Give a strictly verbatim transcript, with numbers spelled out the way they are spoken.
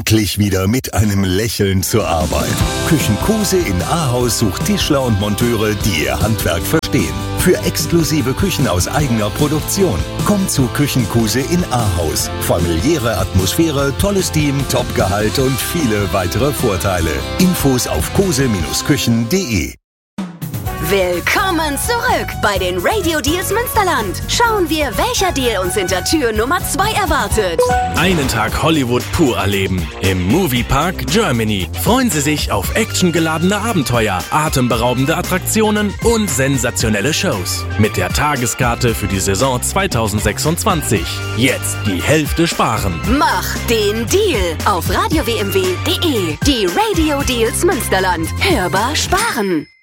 endlich wieder mit einem Lächeln zur Arbeit. Küchenkuse in Ahaus sucht Tischler und Monteure, die ihr Handwerk verstehen. Für exklusive Küchen aus eigener Produktion. Kommt zu Küchenkuse in Ahaus. Familiäre Atmosphäre, tolles Team, Top-Gehalt und viele weitere Vorteile. Infos auf kuse Küchen punkt de. Willkommen zurück bei den Radio Deals Münsterland. Schauen wir, welcher Deal uns hinter Tür Nummer zwei erwartet. Einen Tag Hollywood pur erleben. Im Moviepark Germany. Freuen Sie sich auf actiongeladene Abenteuer, atemberaubende Attraktionen und sensationelle Shows. Mit der Tageskarte für die Saison zwanzig sechsundzwanzig. Jetzt die Hälfte sparen. Mach den Deal auf radio w m w punkt de. Die Radio Deals Münsterland. Hörbar sparen.